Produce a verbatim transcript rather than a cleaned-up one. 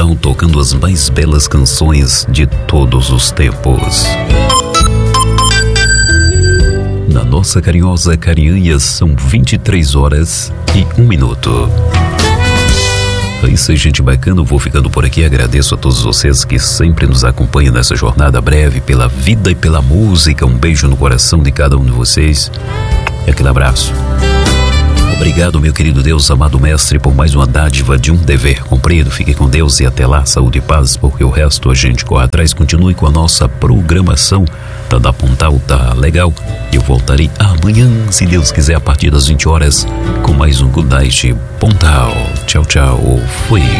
Pontal, tocando as mais belas canções de todos os tempos. Na nossa carinhosa Carianha são vinte e três horas e um minuto. É isso aí, gente bacana, eu vou ficando por aqui. Agradeço a todos vocês que sempre nos acompanham nessa jornada breve pela vida e pela música. Um beijo no coração de cada um de vocês e aquele abraço. Obrigado, meu querido Deus, amado Mestre, por mais uma dádiva de um dever cumprido. Fique com Deus e até lá, saúde e paz, porque o resto a gente corre atrás. Continue com a nossa programação. Tá da Pontal, tá legal. Eu voltarei amanhã, se Deus quiser, a partir das vinte horas, com mais um Good Night Pontal. Tchau, tchau. Fui.